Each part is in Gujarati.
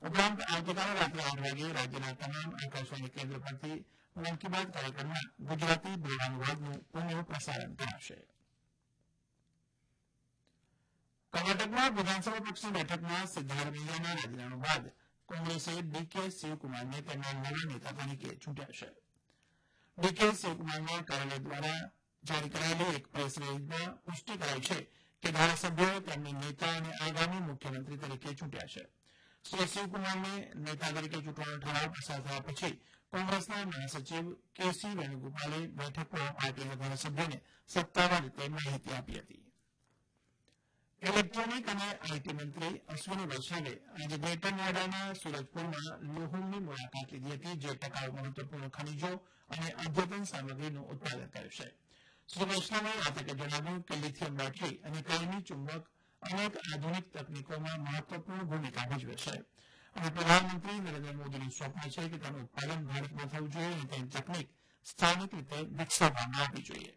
ઉપરાંત આવતીકાલે રાત્રે 8 વાગે રાજ્યના તમામ આકાશવાણી કેન્દ્ર પરથી મન કી બાત કાર્યક્રમમાં ગુજરાતી બોલાનુવાદનું પુનઃ પ્રસારણ કરાશે. કર્ણાટકમાં વિધાનસભા પક્ષની બેઠકમાં સિદ્ધારમૈયાના રાજીનામા બાદ કોંગ્રેસે ડીકે શિવકુમારને તેમના નવા નેતા તરીકે ચૂંટ્યા છે. ડીકે શિવકુમારના કાર્યાલય દ્વારા જારી કરાયેલી એક પ્રેસ રિલીઝમાં પુષ્ટિ કરાઈ છે કે ધારાસભ્યોએ તેમને નેતા અને આગામી મુખ્યમંત્રી તરીકે ચૂંટ્યા છે. શ્રી શિવકુમારને નેતા તરીકે ચૂંટવાનો ઠરાવ પસાર થયા પછી કોંગ્રેસના મહાસચિવ કેસી વેણુગોપાલે બેઠકમાં પાર્ટીના ધારાસભ્યોને સત્તાવાર રીતે માહિતી આપી હતી. ઇલેક્ટ્રોનિક અને આઈટી મંત્રી અશ્વિની વૈષ્ણવે આજે ગ્રેટર નોઈડાના સુરજપુરમાં લોહુમની મુલાકાત લીધી હતી, જે ટકાઉ મહત્વપૂર્ણ ખનીજો અને અદ્યતન સામગ્રીનું ઉત્પાદન કરે છે. શ્રી વૈષ્ણવે આ તકે જણાવ્યું કે લિથિયમ બેટરી અને કાયમી ચુંબક અનેક આધુનિક તકનીકોમાં મહત્વપૂર્ણ ભૂમિકા ભજવે છે અને પ્રધાનમંત્રી નરેન્દ્ર મોદીનું સ્વપ્ન છે કે તેનું ઉત્પાદન ભારતમાં થવું જોઈએ અને તેની તકનીક સ્થાનિક રીતે વિકસાવવામાં આવવી જોઈએ.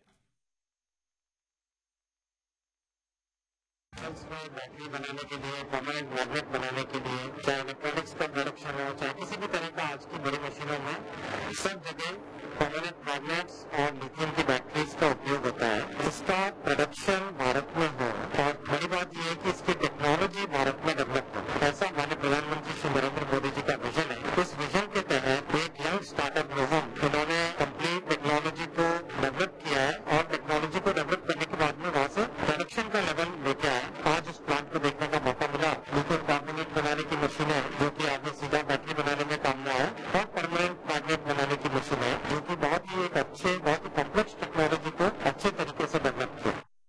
बैटरी बनाने के लिए, परमानेंट मैग्नेट बनाने के लिए, चाहे इलेक्ट्रॉनिक्स का प्रोडक्शन हो, चाहे किसी भी तरह का आज की बड़ी मशीनों में सब जगह परमानेंट मैग्नेट्स और लिथियम की बैटरीज का उपयोग होता है. इसका प्रोडक्शन भारत में हो और बड़ी बात यह है कि इसकी टेक्नोलॉजी भारत में डेवलप हो. ऐसा हमारे प्रधानमंत्री श्री नरेंद्र मोदी जी का विजन है. इस विजन के तहत एक यंग स्टार्टअप लोहम, इन्होंने कंप्लीट टेक्नोलॉजी को डेवलप किया है और टेक्नोलॉजी को डेवलप करने के बाद में वहां से प्रोडक्शन का लेवल लेके आए. आज उस प्लांट को देखने का मौका मिला. लिथियम कार्बोनेट बनाने की मशीन है जो कि आगे सीधा बैटरी बनाने में काम में है और परमानेंट मैग्नेट बनाने की मशीन है जो कि बहुत ही एक अच्छे, बहुत ही कॉम्प्लेक्स टेक्नोलॉजी को अच्छे तरीके से डेवलप किया.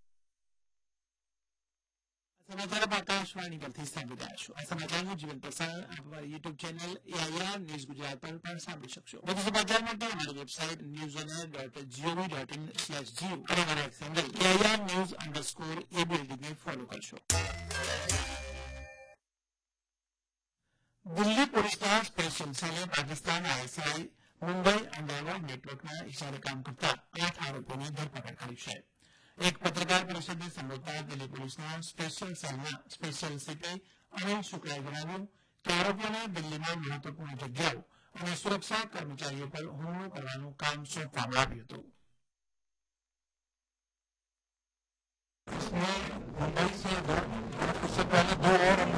समाचार आकाशवाणी परથી સાંભળી રહ્યા છો. આ સમાચારનું જીવન પ્રસારણ આપ અમારી YouTube channel AIR news Gujarat પર પણ સાંભળી શકશો. વધુ સમાચાર માટે અમારી વેબસાઇટ newsonair.gov.in/geo અને અમારા હેન્ડલ AIR_news_ABLD ને ફોલો કરશો. દિલ્હી પોલીસના special સેલે Pakistan ISI Mumbai underworld નેટવર્કના ઇશારે કામ કરતા 8 આરોપીની ધરપકડ કરી છે. એક પત્રકાર પરિષદને સંબોધતા દિલ્હી પોલીસના સ્પેશિયલ સેલના સ્પેશિયલ સીપી અનિલ શુક્લાએ જણાવ્યું કે આરોપીઓને દિલ્હીમાં મહત્વપૂર્ણ જગ્યાઓ અને સુરક્ષા કર્મચારીઓ પર હુમલો કરવાનું કામ સોંપવામાં આવ્યું હતું. मुंबई से उससे पहले 2 और